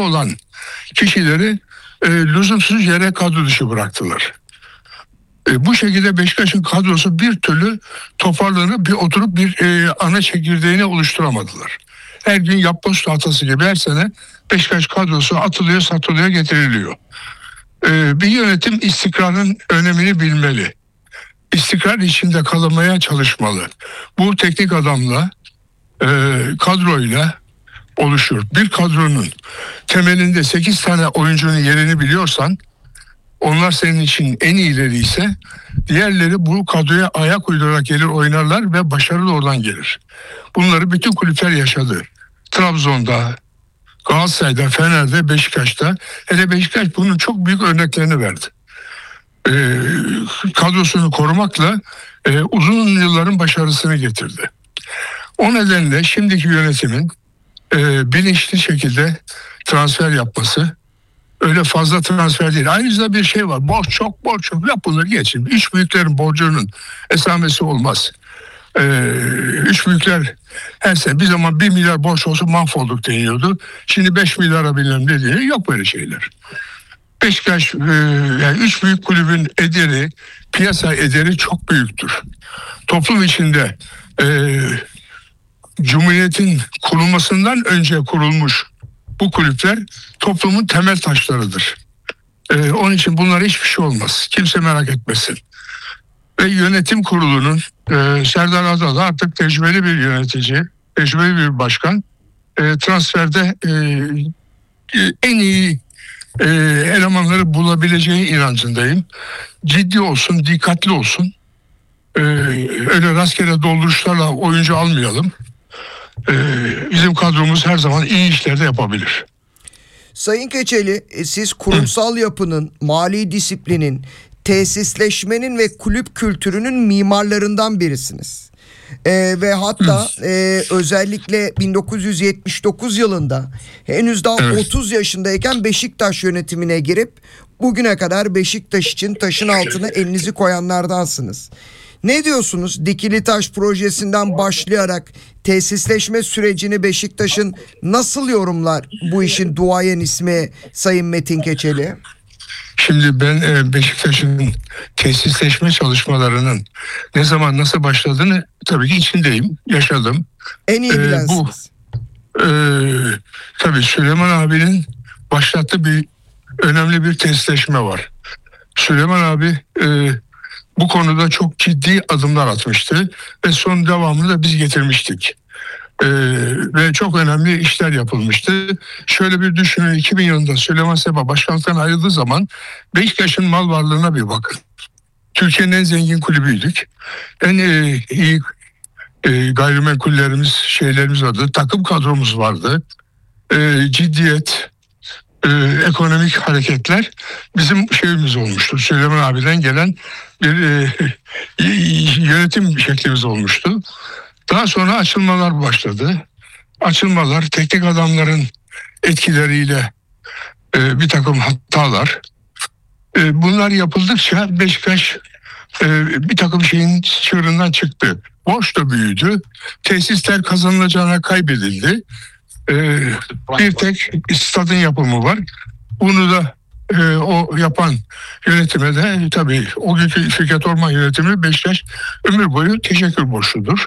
olan kişileri lüzumsuz yere kadro dışı bıraktılar. Bu şekilde Beşiktaş'ın kadrosu bir türlü toparlanıp oturup bir ana çekirdeğini oluşturamadılar. Her gün yapboz tahtası gibi her sene Beşiktaş kadrosu atılıyor, satılıyor, getiriliyor. Bir yönetim istikrarın önemini bilmeli. İstikrar içinde kalmaya çalışmalı. Bu teknik adamla, kadroyla oluşur. Bir kadronun temelinde 8 tane oyuncunun yerini biliyorsan, onlar senin için en iyileri ise diğerleri bu kadroya ayak uydurarak gelir, oynarlar ve başarı da oradan gelir. Bunları bütün kulüpler yaşadı. Trabzon'da, Galatasaray'da, Fener'de, Beşiktaş'ta. Hele Beşiktaş bunun çok büyük örneklerini verdi. Kadrosunu korumakla uzun yılların başarısını getirdi. O nedenle şimdiki yönetimin bilinçli şekilde transfer yapması, öyle fazla transfer değil. Ayrıca bir şey var. Borç çok, borç çok. Yap bunları geçin. Üç büyüklerin borcunun esamesi olmaz. Üç büyükler her sene bir zaman 1 milyar borç olsa mahvolduk deniyordu. Şimdi 5 milyara bilmem ne diye yok böyle şeyler. Beşiktaş yani üç büyük kulübün ederi, piyasa ederi çok büyüktür. Toplum içinde Cumhuriyet'in kurulmasından önce kurulmuş bu kulüpler toplumun temel taşlarıdır. Onun için bunlara hiçbir şey olmaz. Kimse merak etmesin. Ve yönetim kurulunun Serdar Adalı artık tecrübeli bir yönetici, tecrübeli bir başkan. Transferde en iyi elemanları bulabileceği inancındayım. Ciddi olsun, dikkatli olsun. Öyle rastgele dolduruşlarla oyuncu almayalım. Bizim kadromuz her zaman iyi işlerde yapabilir. Sayın Keçeli, siz kurumsal yapının, mali disiplinin, tesisleşmenin ve kulüp kültürünün mimarlarından birisiniz. Ve hatta özellikle 1979 yılında henüz daha 30 yaşındayken Beşiktaş yönetimine girip bugüne kadar Beşiktaş için taşın altına elinizi koyanlardansınız. Ne diyorsunuz? Dikili Taş projesinden başlayarak tesisleşme sürecini Beşiktaş'ın nasıl yorumlar bu işin duayen ismi Sayın Metin Keçeli? Şimdi ben Beşiktaş'ın tesisleşme çalışmalarının ne zaman nasıl başladığını tabii ki içindeyim, yaşadım. En iyi bilensiniz. Tabii Süleyman abinin başlattığı önemli bir tesisleşme var. Süleyman abi bu konuda çok ciddi adımlar atmıştı ve son devamını da biz getirmiştik. Ve çok önemli işler yapılmıştı. Şöyle bir düşünün, 2000 yılında Süleyman Seba başkanlıktan ayrıldığı zaman Beşiktaş'ın mal varlığına bir bakın. Türkiye'nin en zengin kulübüydük. En iyi gayrimenkullerimiz, şeylerimiz vardı. Takım kadromuz vardı. Ciddiyet, ekonomik hareketler bizim şeyimiz olmuştu. Süleyman abiden gelen bir yönetim şeklimiz olmuştu. Daha sonra açılmalar başladı. Açılmalar, teknik adamların etkileriyle bir takım hatalar. Bunlar yapıldıkça Beşiktaş bir takım şeyin çığırından çıktı. Borç da büyüdü. Tesisler kazanılacağına kaybedildi. Bir tek stadın yapımı var. Bunu da o yapan yönetime de tabii o günkü Fikret Orman yönetimi Beşiktaş ömür boyu teşekkür borçludur.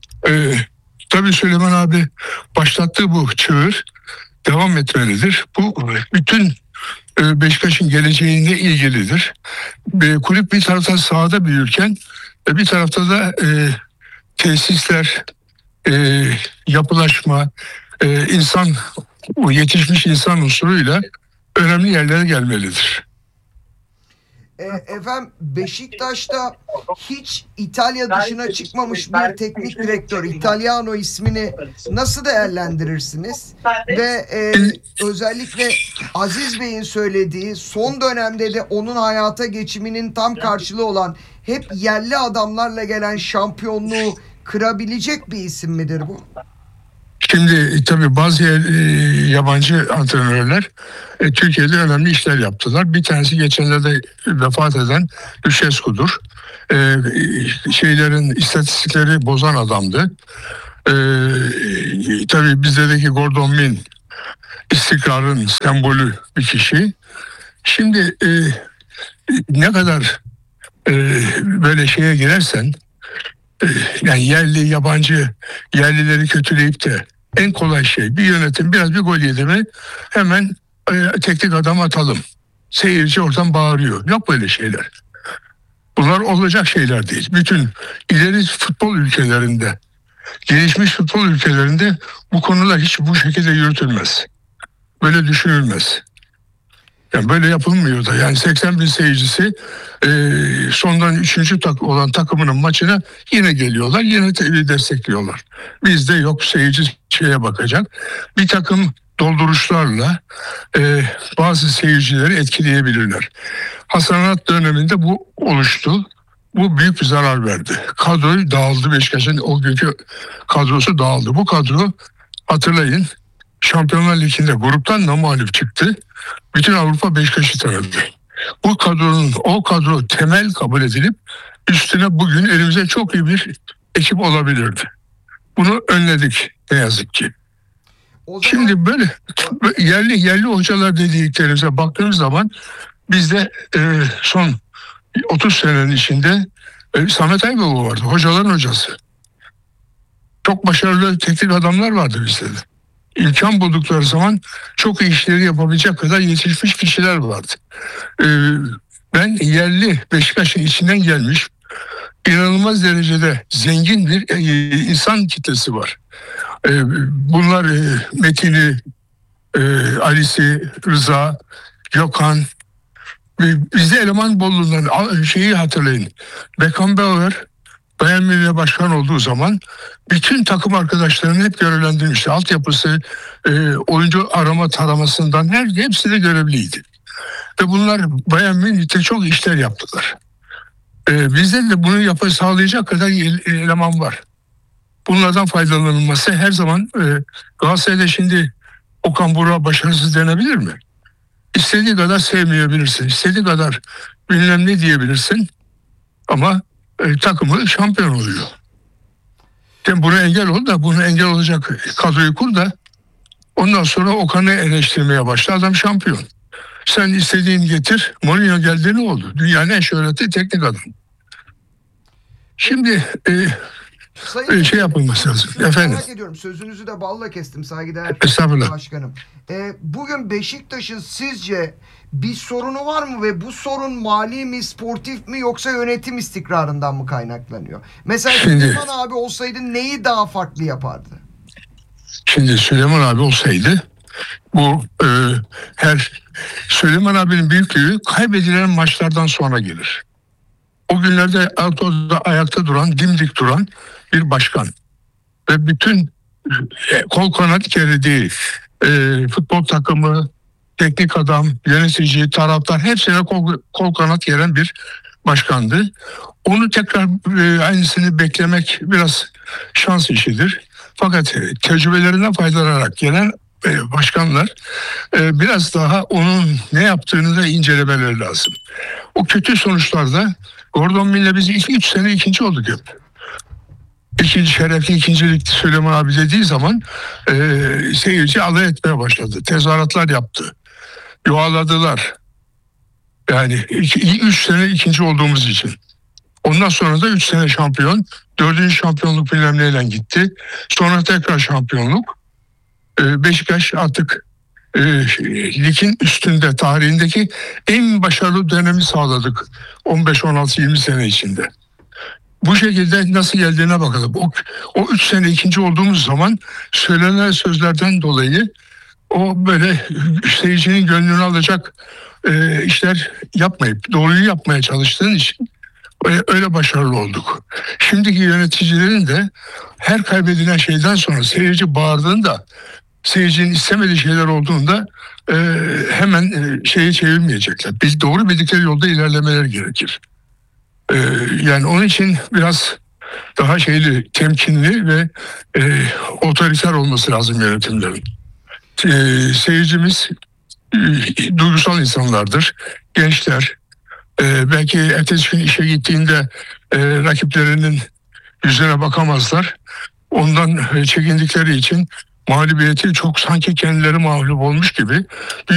Tabii Süleyman abi başlattığı bu çığır devam etmelidir. Bu bütün Beşiktaş'ın geleceğine ilgilidir. Kulüp bir tarafta sahada büyürken bir tarafta da tesisler, yapılaşma, yetişmiş insan unsuruyla önemli yerlere gelmelidir. Efendim, Beşiktaş'ta hiç İtalya dışına çıkmamış bir teknik direktör, Italiano ismini nasıl değerlendirirsiniz? Ve özellikle Aziz Bey'in söylediği, son dönemde de onun hayata geçiminin tam karşılığı olan hep yerli adamlarla gelen şampiyonluğu kırabilecek bir isim midir bu? Şimdi tabii bazı yabancı antrenörler Türkiye'de önemli işler yaptılar. Bir tanesi geçenlerde vefat eden Lucescu'dur. İstatistikleri bozan adamdı. Tabii bizdeki Gordon Min istikrarın sembolü bir kişi. Şimdi ne kadar böyle şeye girersen, yani yerli yabancı, yerlileri kötüleyip de en kolay şey, bir yönetim biraz bir gol yedi mi hemen teknik adam atalım. Seyirci oradan bağırıyor. Yok böyle şeyler. Bunlar olacak şeyler değil. Bütün ileri futbol ülkelerinde, gelişmiş futbol ülkelerinde bu konular hiç bu şekilde yürütülmez. Böyle düşünülmez. Yani böyle yapılmıyor da. Yani 80 bin seyircisi sondan 3. olan takımının maçına yine geliyorlar. Yine destekliyorlar. Bizde yok, seyirci şeye bakacak. Bir takım dolduruşlarla bazı seyircileri etkileyebilirler. Hasanat döneminde bu oluştu. Bu büyük bir zarar verdi. Kadro dağıldı. Beşiktaş'ın o günkü kadrosu dağıldı. Bu kadro, hatırlayın, Şampiyonlar Ligi'nde gruptan namağlup çıktı. Bütün Avrupa Beşiktaş'ı tanıdı. O kadro temel kabul edilip üstüne bugün elimize çok iyi bir ekip olabilirdi. Bunu önledik ne yazık ki. Şimdi böyle yerli hocalar dediklerimize baktığımız zaman bizde son 30 senenin içinde Samet Aybaba vardı. Hocaların hocası. Çok başarılı teknik adamlar vardı bizde de. İmkan buldukları zaman çok iyi işleri yapabilecek kadar yetişmiş kişiler vardı. Ben yerli Beşiktaş'ın içinden gelmiş inanılmaz derecede zengin bir insan kitlesi var. Bunlar Metin'i, Ali'si, Rıza, Gökhan, bizde eleman bolluğundan şeyi hatırlayın. Beckenbauer Bayern Münih'e başkan olduğu zaman bütün takım arkadaşlarını hep görevlendirmişti. Altyapısı, oyuncu arama taramasından hepsi de görevliydi. Ve bunlar Bayern Münih'te çok işler yaptılar. Bizde de bunu sağlayacak kadar eleman var. Bunlardan faydalanılması her zaman Galatasaray'da şimdi Okan Buruk'a başarısız denebilir mi? İstediği kadar sevmeyebilirsin. İstediği kadar bilmem ne diyebilirsin. Ama takımı şampiyon oluyor. Sen buna engel ol da, bunu engel olacak kadroyu kur da ondan sonra Okan'ı eleştirmeye başla. Adam şampiyon. Sen istediğini getir. Mourinho geldi, ne oldu? Dünyanın en şöhretli teknik adam. Şimdi şey yapılması lazım. Efendim. Merak ediyorum. Sözünüzü de balla kestim saygıdeğer Estağfurullah. başkanım. Bugün Beşiktaş'ın sizce bir sorunu var mı ve bu sorun mali mi, sportif mi, yoksa yönetim istikrarından mı kaynaklanıyor? Mesela Süleyman abi olsaydı neyi daha farklı yapardı? Şimdi Süleyman abi olsaydı bu Süleyman abinin büyüklüğü kaybedilen maçlardan sonra gelir. O günlerde ayakta duran, dimdik duran bir başkan ve bütün kol kanat gerdiği futbol takımı, teknik adam, yönetici, taraftar hepsine kol kanat geren bir başkandı. Onu tekrar aynısını beklemek biraz şans işidir. Fakat tecrübelerinden faydalanarak gelen başkanlar biraz daha onun ne yaptığını da incelemeleri lazım. O kötü sonuçlarda Gordon Mill'le biz 3 sene ikinci olduk hep. Şerefli ikincilik Süleyman abi dediği zaman seyirci alay etmeye başladı. Tezahüratlar yaptı. Yuvarladılar. Yani 3 sene ikinci olduğumuz için. Ondan sonra da 3 sene şampiyon. 4. şampiyonluk bilmem neyle gitti. Sonra tekrar şampiyonluk. Beşiktaş artık ligin üstünde, tarihindeki en başarılı dönemi sağladık 15-16-20 sene içinde. Bu şekilde nasıl geldiğine bakalım. O 3 sene ikinci olduğumuz zaman söylenen sözlerden dolayı o böyle seyircinin gönlünü alacak işler yapmayıp doğruyu yapmaya çalıştığın için öyle başarılı olduk. Şimdiki yöneticilerin de her kaybedilen şeyden sonra seyirci bağırdığında, seyircinin istemediği şeyler olduğunda hemen şeyi çevirmeyecekler. Biz doğru bildikleri yolda ilerlemeler gerekir. Yani onun için biraz daha temkinli ve otoriter olması lazım yönetimlerin. Seyircimiz duygusal insanlardır, gençler. Belki ertesi gün işe gittiğinde rakiplerinin yüzüne bakamazlar. Ondan çekindikleri için mağlubiyeti çok sanki kendileri mağlup olmuş gibi